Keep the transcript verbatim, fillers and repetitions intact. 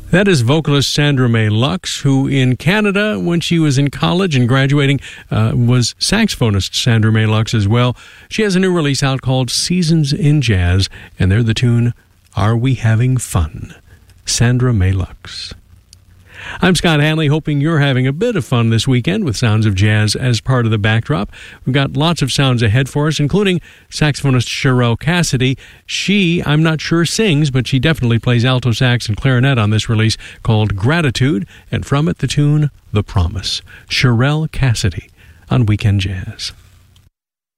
That is vocalist Sandra May Lux, who in Canada, when she was in college and graduating, uh, was saxophonist Sandra May Lux as well. She has a new release out called Seasons in Jazz, and they're the tune, Are We Having Fun? Sandra May Lux. I'm Scott Hanley, hoping you're having a bit of fun this weekend with Sounds of Jazz as part of the backdrop. We've got lots of sounds ahead for us, including saxophonist Cherelle Cassidy. She, I'm not sure, sings, but she definitely plays alto sax and clarinet on this release called Gratitude, and from it the tune The Promise. Cherelle Cassidy on Weekend Jazz.